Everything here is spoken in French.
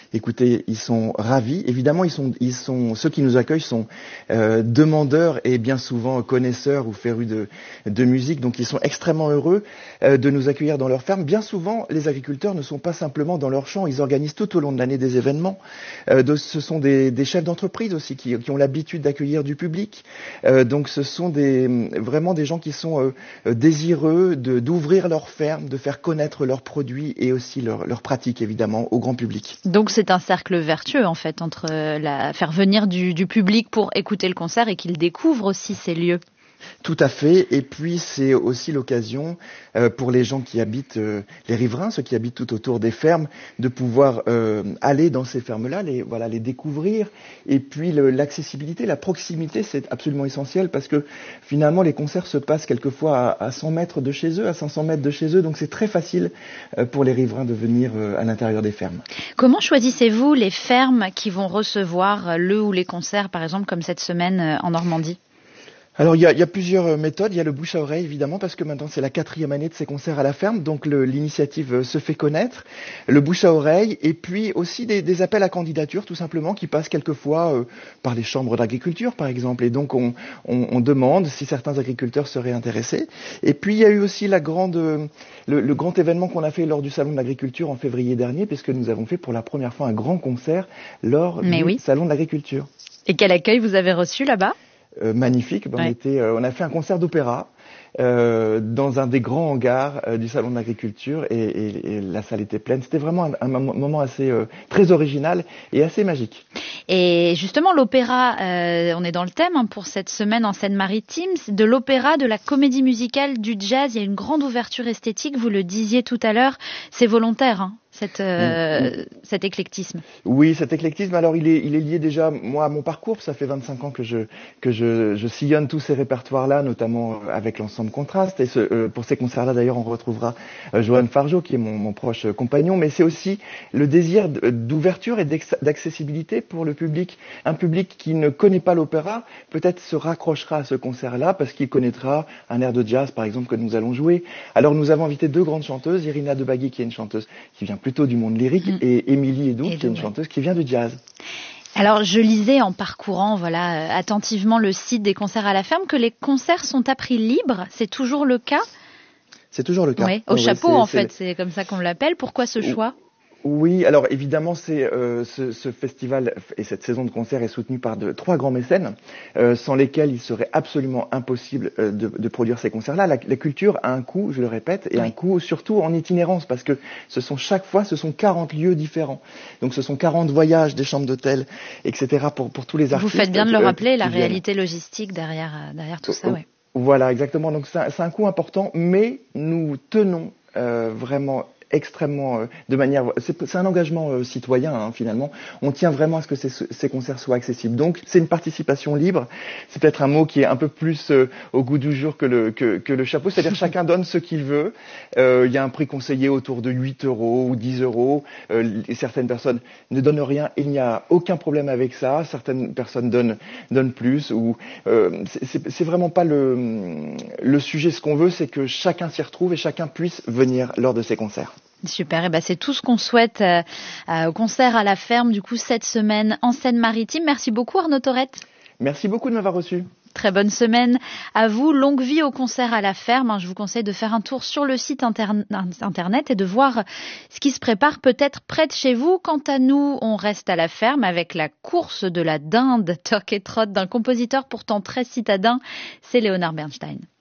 Écoutez, ils sont ravis. Évidemment, ceux qui nous accueillent sont demandeurs et bien souvent connaisseurs ou férus de musique. Donc, ils sont extrêmement heureux de nous accueillir dans leur ferme. Bien souvent, les agriculteurs ne sont pas simplement dans leur champ. Ils organisent tout au long de l'année des événements. Ce sont des chefs d'entreprise aussi qui ont l'habitude d'accueillir du public. Donc, ce sont vraiment des gens qui sont désireux d'ouvrir leur ferme, de faire connaître leurs produits et aussi leurs pratiques, évidemment, au grand public. Donc, c'est un cercle vertueux, en fait, entre faire venir du public pour écouter le concert et qu'ils découvrent aussi ces lieux. Tout à fait. Et puis, c'est aussi l'occasion pour les gens qui habitent, les riverains, ceux qui habitent tout autour des fermes, de pouvoir aller dans ces fermes-là, les découvrir. Et puis, l'accessibilité, la proximité, c'est absolument essentiel parce que finalement, les concerts se passent quelquefois à 100 mètres de chez eux, à 500 mètres de chez eux. Donc, c'est très facile pour les riverains de venir à l'intérieur des fermes. Comment choisissez-vous les fermes qui vont recevoir le ou les concerts, par exemple, comme cette semaine en Normandie ? Alors il y a plusieurs méthodes, il y a le bouche à oreille évidemment parce que maintenant c'est la 4e année de ces concerts à la ferme, donc l'initiative se fait connaître, le bouche à oreille et puis aussi des appels à candidature tout simplement qui passent quelquefois par les chambres d'agriculture par exemple et donc on demande si certains agriculteurs seraient intéressés et puis il y a eu aussi le grand événement qu'on a fait lors du salon de l'agriculture en février dernier puisque nous avons fait pour la première fois un grand concert lors du salon de l'agriculture. Et quel accueil vous avez reçu là-bas ? Magnifique. On a fait un concert d'opéra dans un des grands hangars du salon de l'agriculture et la salle était pleine. C'était vraiment un moment assez très original et assez magique. Et justement, l'opéra, on est dans le thème pour cette semaine en Seine-Maritime, de l'opéra, de la comédie musicale, du jazz. Il y a une grande ouverture esthétique, vous le disiez tout à l'heure. C'est volontaire, cet éclectisme. Oui, cet éclectisme. Alors, il est lié déjà, moi, à mon parcours. Ça fait 25 ans que je sillonne tous ces répertoires-là, notamment avec l'ensemble Contraste. Et pour ces concerts-là, d'ailleurs, on retrouvera Johan Fargeau, qui est mon proche compagnon. Mais c'est aussi le désir d'ouverture et d'accessibilité pour le public. Un public qui ne connaît pas l'opéra, peut-être se raccrochera à ce concert-là parce qu'il connaîtra un air de jazz, par exemple, que nous allons jouer. Alors, nous avons invité 2 grandes chanteuses, Irina Debagui, qui est une chanteuse qui vient plutôt du monde lyrique, et Émilie Edoux, qui est une chanteuse qui vient du jazz. Alors, je lisais en parcourant attentivement le site des concerts à la ferme que les concerts sont à prix libre. C'est toujours le cas ? C'est toujours le cas. Oui, au chapeau, en fait, c'est comme ça qu'on l'appelle. Pourquoi ce choix ? Oui, alors évidemment, ce festival et cette saison de concert est soutenu par 3 grands mécènes, sans lesquels il serait absolument impossible de produire ces concerts-là. La culture a un coût, je le répète, et un coût surtout en itinérance, parce que chaque fois, ce sont 40 lieux différents. Donc ce sont 40 voyages, des chambres d'hôtel, etc. pour tous les artistes. Vous faites bien de le rappeler, la réalité logistique derrière tout ça, oui. Voilà, exactement. Donc c'est un coût important, mais nous tenons vraiment extrêmement de manière c'est un engagement citoyen finalement, on tient vraiment à ce que ces concerts soient accessibles, donc c'est une participation libre. C'est peut-être un mot qui est un peu plus au goût du jour que le chapeau, c'est-à-dire chacun donne ce qu'il veut. Il y a un prix conseillé autour de 8 € ou 10 €. Certaines personnes ne donnent rien, il n'y a aucun problème avec ça. Certaines personnes donnent plus, ou c'est vraiment pas le sujet. Ce qu'on veut, c'est que chacun s'y retrouve et chacun puisse venir lors de ces concerts. Super, et c'est tout ce qu'on souhaite au concert à la ferme, du coup, cette semaine en Seine-Maritime. Merci beaucoup Arnaud Thorette. Merci beaucoup de m'avoir reçu. Très bonne semaine à vous. Longue vie au concert à la ferme. Je vous conseille de faire un tour sur le site internet et de voir ce qui se prépare peut-être près de chez vous. Quant à nous, on reste à la ferme avec la course de la dinde, Turkey Trot, d'un compositeur pourtant très citadin, c'est Leonard Bernstein.